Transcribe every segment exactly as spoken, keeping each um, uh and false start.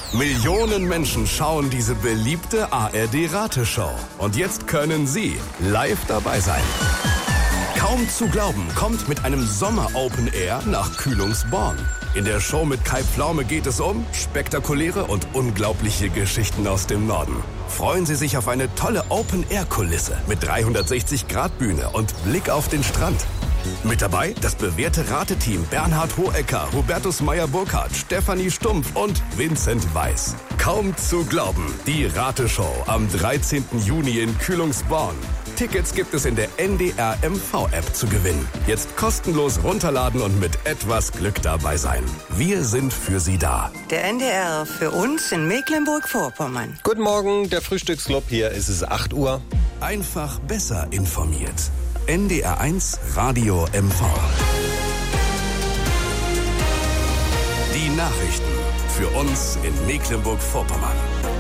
Millionen Menschen schauen diese beliebte A R D-Rateshow. Und jetzt können Sie live dabei sein. Kaum zu glauben kommt mit einem Sommer-Open Air nach Kühlungsborn. In der Show mit Kai Pflaume geht es um spektakuläre und unglaubliche Geschichten aus dem Norden. Freuen Sie sich auf eine tolle Open-Air-Kulisse mit dreihundertsechzig Grad Bühne und Blick auf den Strand. Mit dabei das bewährte Rateteam Bernhard Hohecker, Hubertus Meyer-Burkhardt, Stefanie Stumpf und Vincent Weiss. Kaum zu glauben, die Rateshow am dreizehnten Juni in Kühlungsborn. Tickets gibt es in der N D R M V-App zu gewinnen. Jetzt kostenlos runterladen und mit etwas Glück dabei sein. Wir sind für Sie da. Der N D R für uns in Mecklenburg-Vorpommern. Guten Morgen, der Frühstücksclub. Hier ist es acht Uhr. Einfach besser informiert. N D R eins Radio M V. Die Nachrichten für uns in Mecklenburg-Vorpommern.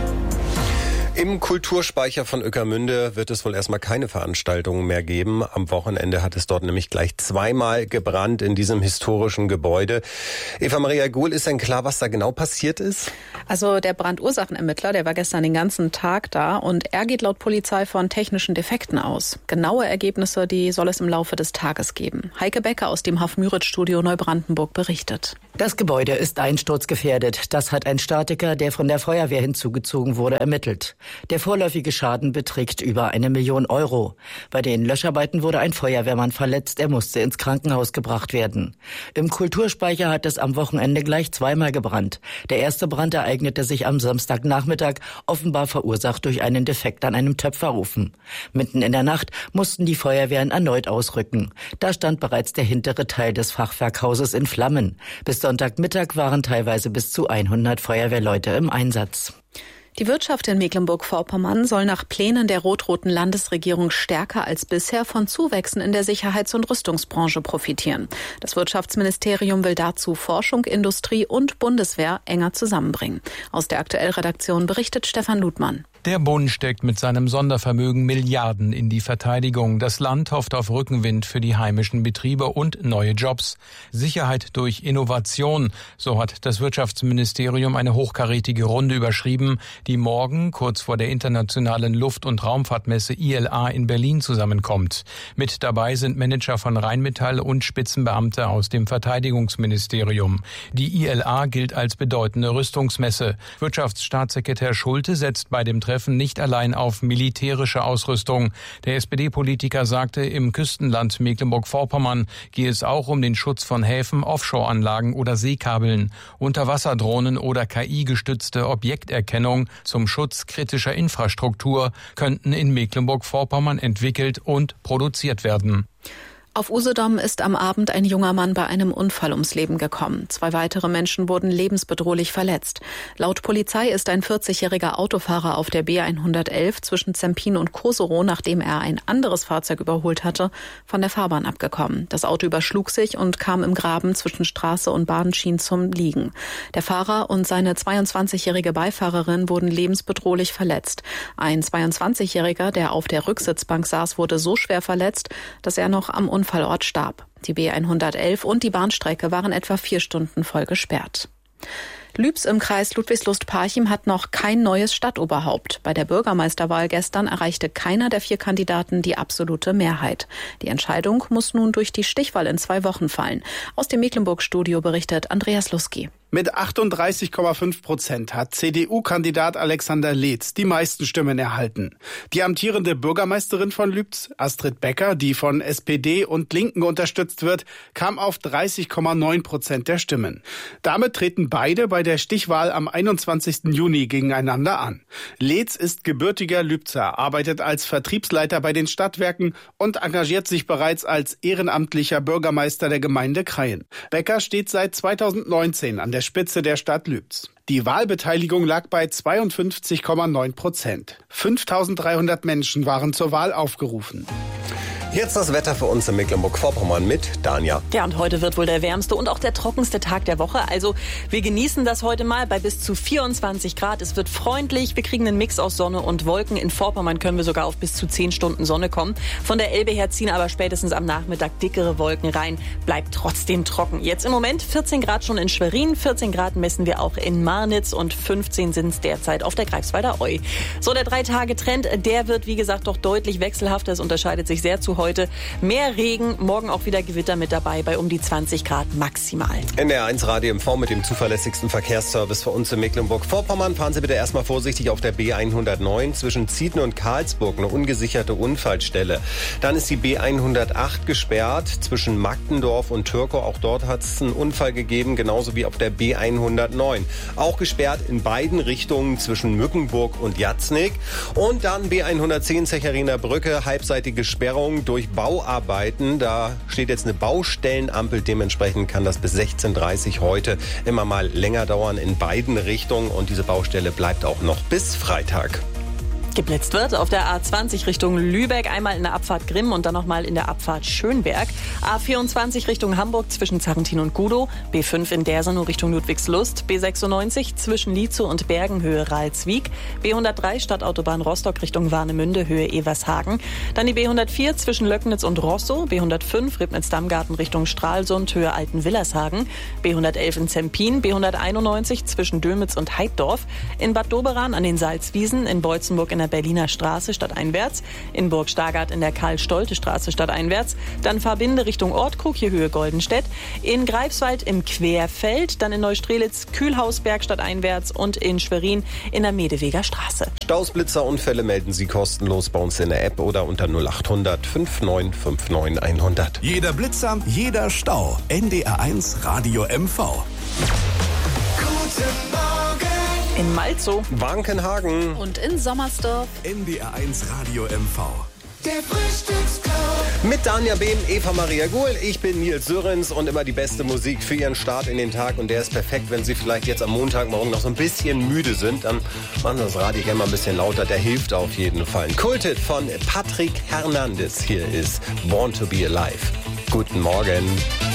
Im Kulturspeicher von Ueckermünde wird es wohl erstmal keine Veranstaltungen mehr geben. Am Wochenende hat es dort nämlich gleich zweimal gebrannt in diesem historischen Gebäude. Eva Maria Gohl, ist denn klar, was da genau passiert ist? Also der Brandursachenermittler, der war gestern den ganzen Tag da und er geht laut Polizei von technischen Defekten aus. Genaue Ergebnisse, die soll es im Laufe des Tages geben. Heike Becker aus dem Haff-Müritz-Studio Neubrandenburg berichtet. Das Gebäude ist einsturzgefährdet. Das hat ein Statiker, der von der Feuerwehr hinzugezogen wurde, ermittelt. Der vorläufige Schaden beträgt über eine Million Euro. Bei den Löscharbeiten wurde ein Feuerwehrmann verletzt. Er musste ins Krankenhaus gebracht werden. Im Kulturspeicher hat es am Wochenende gleich zweimal gebrannt. Der erste Brand ereignete sich am Samstagnachmittag, offenbar verursacht durch einen Defekt an einem Töpferofen. Mitten in der Nacht mussten die Feuerwehren erneut ausrücken. Da stand bereits der hintere Teil des Fachwerkhauses in Flammen. Bis Sonntagmittag waren teilweise bis zu hundert Feuerwehrleute im Einsatz. Die Wirtschaft in Mecklenburg-Vorpommern soll nach Plänen der rot-roten Landesregierung stärker als bisher von Zuwächsen in der Sicherheits- und Rüstungsbranche profitieren. Das Wirtschaftsministerium will dazu Forschung, Industrie und Bundeswehr enger zusammenbringen. Aus der Aktuell-Redaktion berichtet Stefan Ludmann. Der Bund steckt mit seinem Sondervermögen Milliarden in die Verteidigung. Das Land hofft auf Rückenwind für die heimischen Betriebe und neue Jobs. Sicherheit durch Innovation, so hat das Wirtschaftsministerium eine hochkarätige Runde überschrieben, die morgen kurz vor der internationalen Luft- und Raumfahrtmesse I L A in Berlin zusammenkommt. Mit dabei sind Manager von Rheinmetall und Spitzenbeamte aus dem Verteidigungsministerium. Die I L A gilt als bedeutende Rüstungsmesse. Wirtschaftsstaatssekretär Schulte setzt bei dem Treffen nicht allein auf militärische Ausrüstung. Der S P D-Politiker sagte, im Küstenland Mecklenburg-Vorpommern gehe es auch um den Schutz von Häfen, Offshore-Anlagen oder Seekabeln. Unterwasserdrohnen oder K I-gestützte Objekterkennung zum Schutz kritischer Infrastruktur könnten in Mecklenburg-Vorpommern entwickelt und produziert werden. Auf Usedom ist am Abend ein junger Mann bei einem Unfall ums Leben gekommen. Zwei weitere Menschen wurden lebensbedrohlich verletzt. Laut Polizei ist ein vierzigjähriger Autofahrer auf der B hundertelf zwischen Zempin und Koserow, nachdem er ein anderes Fahrzeug überholt hatte, von der Fahrbahn abgekommen. Das Auto überschlug sich und kam im Graben zwischen Straße und Bahnschienen zum Liegen. Der Fahrer und seine zweiundzwanzigjährige Beifahrerin wurden lebensbedrohlich verletzt. Ein zweiundzwanzigjähriger, der auf der Rücksitzbank saß, wurde so schwer verletzt, dass er noch am Unfallort starb. Die B hundertelf und die Bahnstrecke waren etwa vier Stunden voll gesperrt. Lübs im Kreis Ludwigslust-Parchim hat noch kein neues Stadtoberhaupt. Bei der Bürgermeisterwahl gestern erreichte keiner der vier Kandidaten die absolute Mehrheit. Die Entscheidung muss nun durch die Stichwahl in zwei Wochen fallen. Aus dem Mecklenburg-Studio berichtet Andreas Luski. Mit achtunddreißig Komma fünf Prozent hat C D U-Kandidat Alexander Leetz die meisten Stimmen erhalten. Die amtierende Bürgermeisterin von Lübz, Astrid Becker, die von S P D und Linken unterstützt wird, kam auf dreißig Komma neun Prozent der Stimmen. Damit treten beide bei der Stichwahl am einundzwanzigsten Juni gegeneinander an. Leetz ist gebürtiger Lübzer, arbeitet als Vertriebsleiter bei den Stadtwerken und engagiert sich bereits als ehrenamtlicher Bürgermeister der Gemeinde Krayen. Becker steht seit zweitausendneunzehn an der Spitze der Stadt Lübz. Die Wahlbeteiligung lag bei zweiundfünfzig Komma neun Prozent. fünftausenddreihundert Menschen waren zur Wahl aufgerufen. Jetzt das Wetter für uns in Mecklenburg-Vorpommern mit Danja. Ja, und heute wird wohl der wärmste und auch der trockenste Tag der Woche. Also wir genießen das heute mal bei bis zu vierundzwanzig Grad. Es wird freundlich. Wir kriegen einen Mix aus Sonne und Wolken. In Vorpommern können wir sogar auf bis zu zehn Stunden Sonne kommen. Von der Elbe her ziehen aber spätestens am Nachmittag dickere Wolken rein. Bleibt trotzdem trocken. Jetzt im Moment vierzehn Grad schon in Schwerin. vierzehn Grad messen wir auch in Marnitz und fünfzehn sind es derzeit auf der Greifswalder Eu. So, der Drei-Tage-Trend, der wird wie gesagt doch deutlich wechselhafter. Es unterscheidet sich sehr zu heute. Mehr Regen, morgen auch wieder Gewitter mit dabei bei um die zwanzig Grad maximal. N D R eins Radio M V mit dem zuverlässigsten Verkehrsservice für uns in Mecklenburg-Vorpommern. Fahren Sie bitte erstmal vorsichtig auf der B hundertneun zwischen Zieten und Karlsburg, eine ungesicherte Unfallstelle. Dann ist die B hundertacht gesperrt zwischen Magdendorf und Türkow. Auch dort hat es einen Unfall gegeben, genauso wie auf der B hundertneun. Auch gesperrt in beiden Richtungen zwischen Mückenburg und Jatznig. Und dann B hundertzehn Zechariner Brücke, halbseitige Sperrung durch Bauarbeiten. Da steht jetzt eine Baustellenampel. Dementsprechend kann das bis sechzehn Uhr dreißig heute immer mal länger dauern in beiden Richtungen. Und diese Baustelle bleibt auch noch bis Freitag. Geblitzt wird auf der A zwanzig Richtung Lübeck, einmal in der Abfahrt Grimm und dann nochmal in der Abfahrt Schönberg. A vierundzwanzig Richtung Hamburg zwischen Zarrentin und Gudow, B fünf in Dersenow Richtung Ludwigslust, B sechsundneunzig zwischen Lietzow und Bergen Höhe Ralswiek, B hundertdrei Stadtautobahn Rostock Richtung Warnemünde Höhe Evershagen, dann die B hundertvier zwischen Löcknitz und Rostow, B hundertfünf Ribnitz-Dammgarten Richtung Stralsund Höhe Altenwillershagen, B hundertelf in Zempin, B hunderteinundneunzig zwischen Dömitz und Heiddorf, in Bad Doberan an den Salzwiesen, in Beutzenburg in der Berliner Straße stadteinwärts, in Burg Stargard in der Karl-Stolte-Straße stadteinwärts, dann Verbinde Richtung Ortkrug, hier Höhe Goldenstedt, in Greifswald im Querfeld, dann in Neustrelitz Kühlhausberg stadteinwärts und in Schwerin in der Medeweger Straße. Staus, Blitzer, Unfälle melden Sie kostenlos bei uns in der App oder unter null acht hundert neunundfünfzig neunundfünfzig hundert. Jeder Blitzer, jeder Stau. N D R eins Radio M V. Guten Morgen. In Malzow, Wankenhagen Und in Sommersdorf. N D R eins Radio M V. Der Frühstücksclub. mit Danja Behm, Eva Maria Guhl. Ich bin Nils Sörens und immer die beste Musik für Ihren Start in den Tag. Und der ist perfekt, wenn Sie vielleicht jetzt am Montagmorgen noch so ein bisschen müde sind. Dann machen Sie das Radio gerne mal ein bisschen lauter. Der hilft auf jeden Fall. Ein Kulthit von Patrick Hernandez. Hier ist Born to be Alive. Guten Morgen.